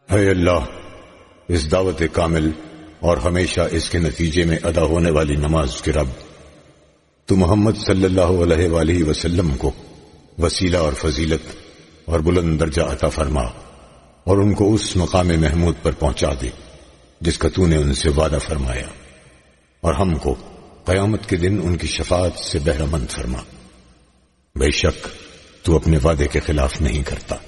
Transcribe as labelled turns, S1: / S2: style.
S1: है अल्लाह, इस दावत कामिल और हमेशा इसके नतीजे में अदा होने वाली नमाज के रब, तू मोहम्मद सल्लल्लाहु अलैहि वसल्लम को वसीला और फजीलत और बुलंद दर्जा अता फरमा और उनको उस मकाम महमूद पर पहुंचा दे जिसका तूने उनसे वादा फरमाया, और हमको कयामत के दिन उनकी शफाअत से बहरामंद फरमा। बेशक तू अपने वादे के खिलाफ नहीं करता।